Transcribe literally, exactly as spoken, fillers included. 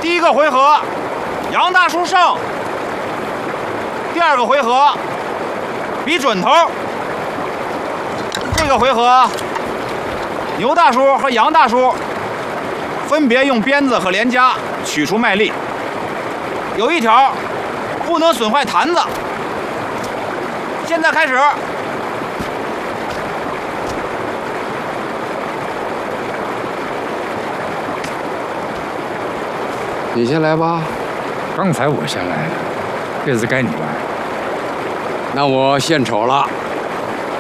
第一个回合，杨大叔胜。第二个回合，比准头。这个回合，牛大叔和杨大叔分别用鞭子和连夹取出麦粒。有一条，不能损坏坛子。现在开始。 你先来吧。 刚才我先来的，这次该你来。 那我献丑了。